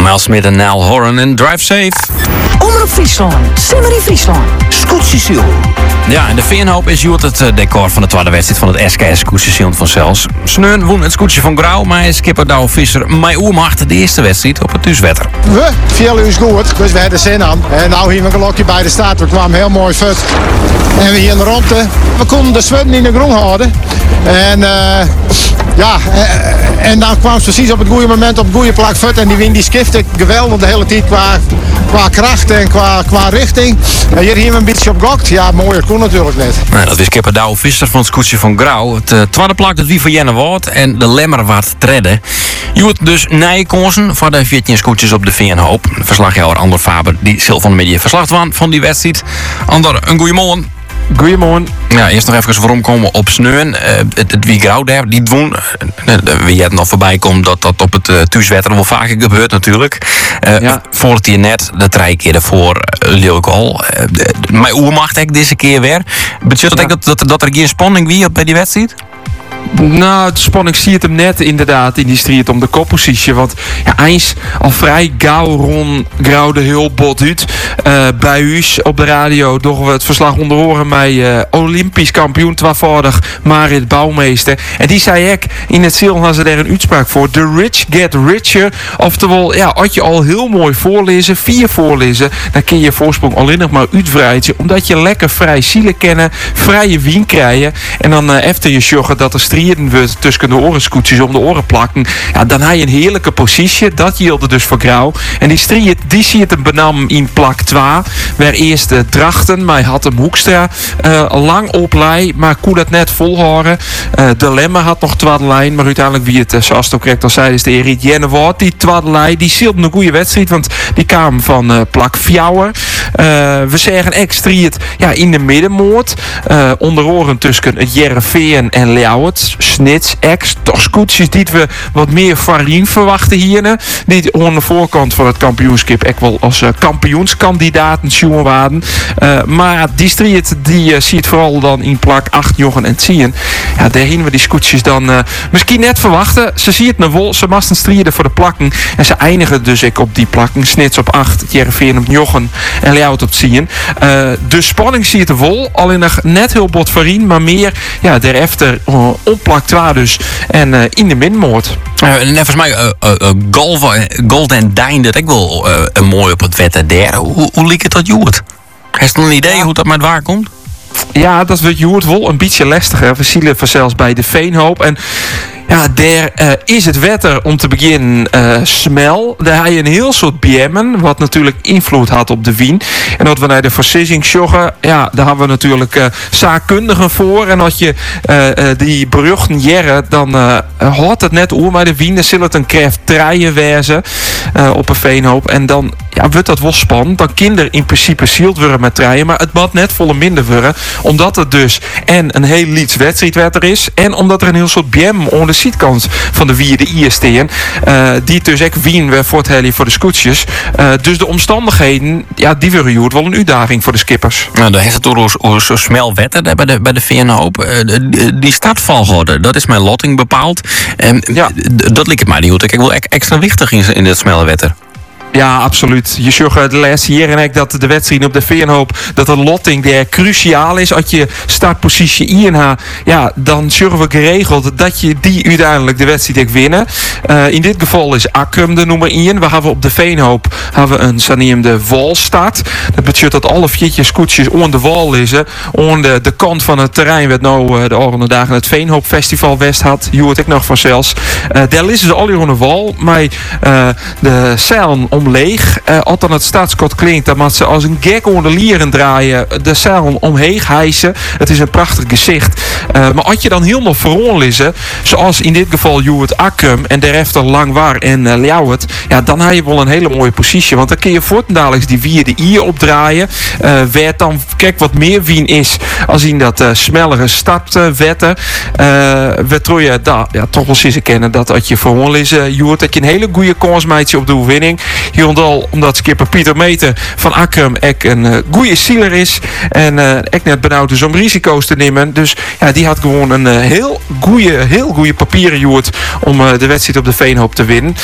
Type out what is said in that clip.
Mel Smit en Nel Horan en Drive Safe. Omroep Friesland, Simmer in Friesland, Scootsstation. Ja, en de Veenhoop is het decor van de tweede wedstrijd van het SKS Scootsstation van Zels. Sneun won het scootje van Grauw, maar skipper Douwe Visser mij oermacht de eerste wedstrijd op het thuiswetter. We vielen ons goed, dus we hadden zin aan. En nou hier een gelokje bij de start, we kwamen heel mooi vet. En we hier in de ronde, we konden de zwetten in de groen houden. En en dan kwam ze precies op het goede moment op het goede plak vet. En die wind die skifte geweldig de hele tijd qua kracht en qua richting. En hier hebben we een beetje op gokt. Ja, mooier kon natuurlijk net. Nou, dat is skipper Douwe Visser van het scootje van Grauw. Het tweede plak dat wie van Jenne wordt en de lemmer wat redden. Je moet dus nijenkansen voor de 14 scootjes op de Veenhoop. Verslagjouwer Ander Faber die zil van de media verslag van die wedstrijd. Ander, een goeie morgen. Goedemorgen. Ja, eerst nog even waarom komen op Sneun. Het wie Grauw daar, die doen. Wie het nog voorbij komt dat op het thuiswetter wel vaker gebeurt natuurlijk. Voor het hier net, de 3 keer ervoor leeuw ik al. Maar hoe mag ik deze keer weer? Betekent dat er geen spanning wie bij die wedstrijd? Nou, de spanning zie je hem net inderdaad in die strijd om de koppositie. Want eens al vrij gauw rond Grauw heel bot uit. Bij u op de radio doen we het verslag onder oren met Olympisch kampioen tweevoudig Marit Bouwmeester. En die zei ik, in het ziel hadden ze daar een uitspraak voor. The rich get richer. Oftewel, als je al heel mooi voorlezen, 4 voorlezen, dan kun je je voorsprong alleen nog maar uitbreiden. Omdat je lekker vrij zielen kennen, vrije wien krijgen. En dan efter je zorgen dat er strieden wordt tussen de orenscootjes om de oren plakken. Ja, dan heb je een heerlijke positie. Dat hielde dus voor Grauw. En die strijd, die zie je hem benam in plak 2. Waar eerst Drachten, maar had hem Hoekstra lang oplei, maar kon dat net volhouden. De Lemmer had nog tweede lijn, maar uiteindelijk wie het zoals het ook correct al zei, is de Erik Jennewoord. Die tweede lijn, die zielde een goede wedstrijd, want die kwam van plak 4. We zeggen extriët in de middenmoord. Onder oren tussen het Jereveen en Ljouwert. Snits, toch scootjes die we wat meer farine verwachten hier. Die aan de voorkant van het kampioenschap echt wel als kampioenskandidaten zien waren. Maar die strijd die ziet vooral dan in plak 8, 9 en 10. Ja, daar heen we die scootjes dan misschien net verwachten. Ze zien het nou wel, ze moesten strijden voor de plakken. En ze eindigen dus op die plakken. Snits op 8, Jereveen op 9 en Ljouwert op 10. De spanning zie je het wel. Alleen nog net heel bot farine, maar meer daarachter op plak 2 dus. En in de minmoord. En volgens mij Golden Dine dat ik wel mooi op het wetter daar. Hoe liep het dat Joert? Heeft je een idee hoe dat met waar komt? Ja, dat wordt Joert wel een beetje lastiger. We zien het zelfs bij de Veenhoop. En ja, daar is het wetter om te beginnen smel. Daar heb je een heel soort bjemmen, wat natuurlijk invloed had op de wien. En dat we naar de versissing joggen, daar hebben we natuurlijk zaakkundigen voor. En als je die beruchten jaren, dan hoort het net oer, maar de wien, dan zal het een kracht treien wezen op een Veenhoop. En dan wordt dat wel spannend. Dan kinderen in principe zield worden met treien, maar het moet net volle minder worden. Omdat het dus en een heel lieds wedstrijdwetter is, en omdat er een heel soort bjem onder de zijkant van de wierde IST'en, die dus echt wien voor het heli voor de scootjes. Dus de omstandigheden, die worden wel een uitdaging voor de skippers. Nou, de heeft het zo smel wetter bij de Veenhoop. Die startvalgorde, dat is mijn lotting bepaald. Dat lijkt mij niet. Ik wil extra wichtig in dit smelle wetter. Ja, absoluut. Je zag de laatste jaren dat de wedstrijd op de Veenhoop, dat de lotting daar cruciaal is. Als je startpositie INH, dan zullen we geregeld dat je die uiteindelijk de wedstrijd winnen. In dit geval is Akrum de nummer 1. We hebben op de Veenhoop een saneemde walstart. Dat betekent dat alle 4 scootjes aan de wal liggen. Aan de kant van het terrein werd nou de volgende dagen het Veenhoop Festival West had. Je hoort ik nog van zelfs. Daar liggen ze al hier aan de wal. Maar de zeilen omleeg. Als dan het startskot klinkt, dan moet ze als een gek onder de lieren draaien. De zeilen omheeg hijsen. Het is een prachtig gezicht. Maar als je dan helemaal vooraan liggen, zoals in dit geval Joert Akkum en daarachter Langwaar en Ljouwert, dan heb je wel een hele mooie positie. Want dan kun je voortdurend die wierde hier opdraaien. Waar dan kijk wat meer wien is als in dat smellere startwetter. We trouwen toch wel eens kennen dat als je vooraan liggen, Joert, dat je een hele goede kans maakt op de overwinning. Hierondal, omdat skipper Pieter Meter van Akkum een goede zieler is. En ik net benauwd is om risico's te nemen. Dus die had gewoon een heel goede papieren Joert om de wedstrijd op de Veenhoop te winnen.